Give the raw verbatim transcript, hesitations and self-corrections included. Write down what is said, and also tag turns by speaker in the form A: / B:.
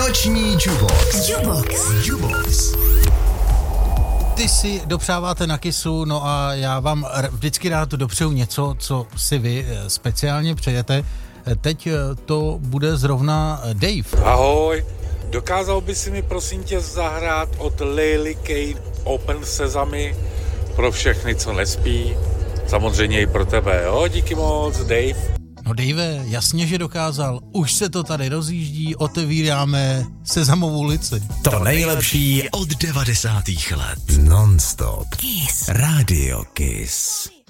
A: Noční Jubox. Jubox. Jubox.
B: Ty si dopřáváte na kysu, no a já vám vždycky rád dopřeju něco, co si vy speciálně přejete. Teď to bude zrovna Dave.
C: Ahoj, dokázal by si mi prosím tě zahrát od Lily Kane Open Sesame pro všechny, co nespí? Samozřejmě i pro tebe, jo? Díky moc, Dave.
B: No Dave, jasně, že dokázal. Už se to tady rozjíždí, otevíráme Sezamovou ulici.
A: To nejlepší od devadesátých let. Non-stop. Kiss. Radio Kiss.